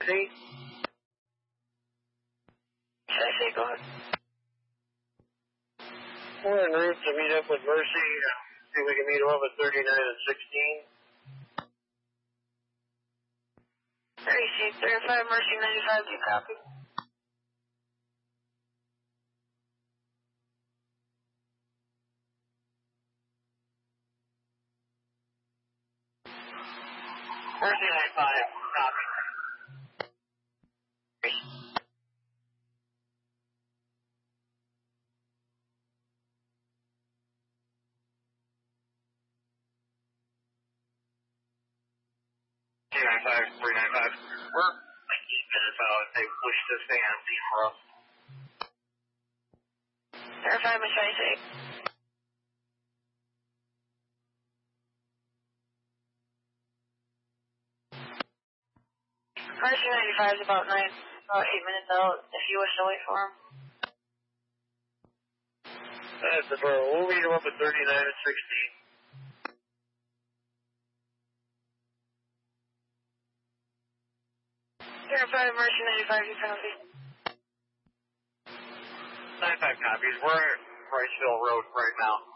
Mercy. Say, go ahead. We're en route to meet up with Mercy. See if we can meet them up at 39 and 16. 35 Mercy 95, do you copy? Mercy 95, copy. Two 95, 395. We're like 8 minutes out. They pushed this thing on deep for us. 35 Mercy 96. Mercy 95 is about 8 minutes out, if you wish to wait for him. That's the bro. We'll meet him up at 39 and 16. 35 Mercy 95, you copy? 95 copies. We're at Riceville Road right now.